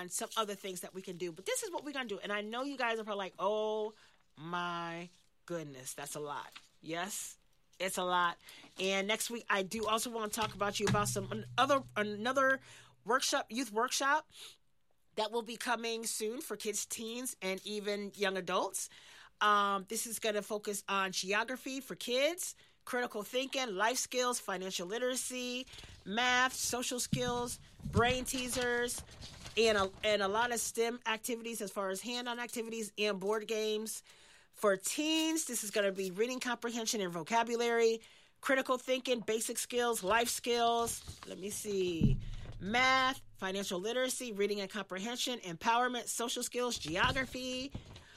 on some other things that we can do. But this is what we're going to do. And I know you guys are probably like, oh my goodness, that's a lot. Yes, it's a lot. And next week, I do also want to talk about you about another workshop, youth workshop that will be coming soon for kids, teens, and even young adults. This is going to focus on geography for kids, critical thinking, life skills, financial literacy, math, social skills, brain teasers, and a lot of STEM activities as far as hand-on activities and board games. For teens, this is going to be reading comprehension and vocabulary, critical thinking, basic skills, life skills. Let me see. Math, financial literacy, reading and comprehension, empowerment, social skills, geography.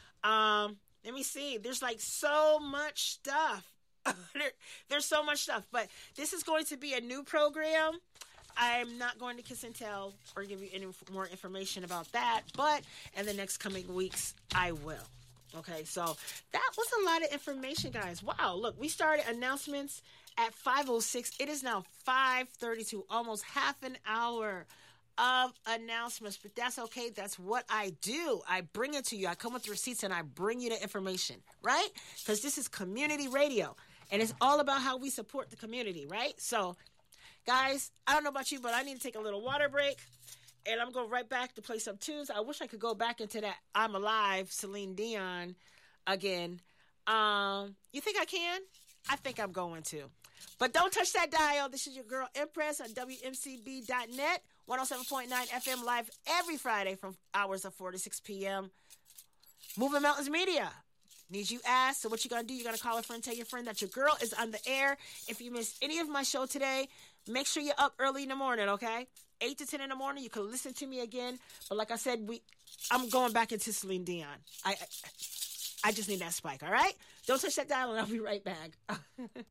Let me see. There's like so much stuff. There's so much stuff. But this is going to be a new program. I'm not going to kiss and tell or give you any more information about that. But in the next coming weeks, I will. Okay, so that was a lot of information, guys. Wow, look, we started announcements at 5:06. It is now 5:32, almost half an hour of announcements, but that's okay. That's what I do. I bring it to you. I come with receipts and I bring you the information, right? Because this is community radio and it's all about how we support the community, right? So, guys, I don't know about you, but I need to take a little water break. And I'm going right back to play some tunes. I wish I could go back into that I'm Alive, Celine Dion again. You think I can? I think I'm going to. But don't touch that dial. This is your girl Empress on WMCB.net, 107.9 FM live every Friday from hours of 4 to 6 p.m. Moving Mountains Media. Need you ask. So what you going to do? You're going to call a friend, tell your friend that your girl is on the air. If you missed any of my show today, make sure you're up early in the morning, okay? 8 to 10 in the morning. You can listen to me again. But like I said, I'm going back into Celine Dion. I just need that spike, all right? Don't touch that dial and I'll be right back.